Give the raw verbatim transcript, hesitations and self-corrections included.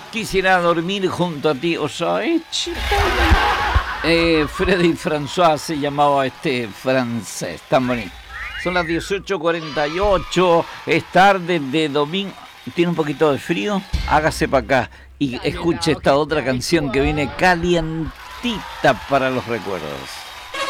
Quisiera dormir junto a ti, o sea, eh, eh, Freddy François se llamaba este francés, tan bonito. Son las dieciocho cuarenta y ocho, es tarde de domingo. ¿Tiene un poquito de frío? Hágase para acá y escuche esta otra canción que viene calientita para los recuerdos.